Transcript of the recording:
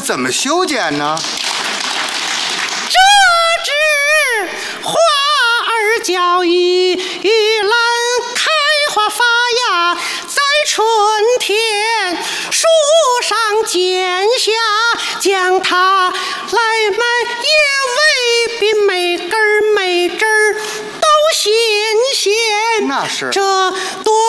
怎么修剪呢？ 这枝花儿叫玉兰开花发芽，在春天树上剪下，将它来卖也未必每根儿每枝儿都新鲜。 那是这多